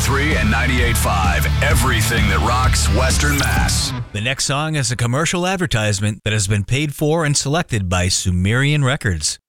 98.3 and 98.5. Everything that rocks Western Mass. The next song is a commercial advertisement that has been paid for and selected by Sumerian Records.